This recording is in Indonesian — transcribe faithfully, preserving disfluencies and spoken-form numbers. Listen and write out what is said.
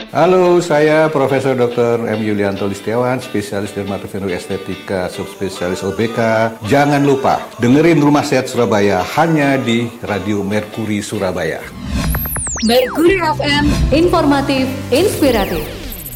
Halo, saya Profesor doktor M. Yulianto Listiawan, spesialis dermatologi estetika, subspesialis O B K. Jangan lupa dengerin Rumah Sehat Surabaya hanya di Radio Merkuri Surabaya. Merkuri F M, informatif, inspiratif.